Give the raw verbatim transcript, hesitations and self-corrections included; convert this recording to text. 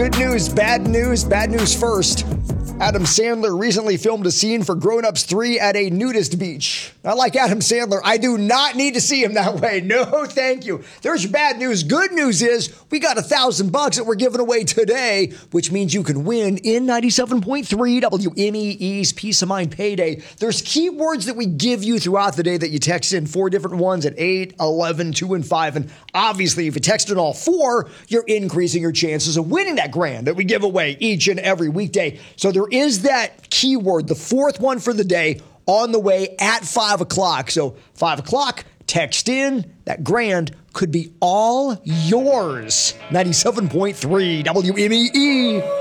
Good news, bad news, bad news first. Adam Sandler recently filmed a scene for Grown Ups three at a nudist beach. Not like Adam Sandler, I do not need to see him that way. No, thank you. There's your bad news. Good news is we got a thousand bucks that we're giving away today, which means you can win in ninety-seven point three W M E E's Peace of Mind Payday. There's keywords that we give you throughout the day that you text in, four different ones at eight, eleven, two, and five. And obviously, if you text in all four, you're increasing your chances of winning that grand that we give away each and every weekday. So there is that keyword, the fourth one for the day, on the way at five o'clock. So five o'clock, text in. That grand could be all yours. ninety-seven point three W M E E.